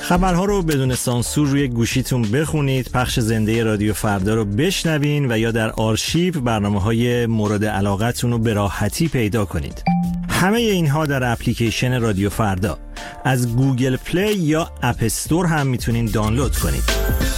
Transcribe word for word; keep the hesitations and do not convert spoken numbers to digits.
خبرها رو بدون سانسور روی گوشیتون بخونید، پخش زنده رادیو فردا رو بشنوین و یا در آرشیو برنامه‌های مورد علاقتون رو به راحتی پیدا کنید. همه اینها در اپلیکیشن رادیو فردا از گوگل پلی یا اپ استور هم میتونین دانلود کنید.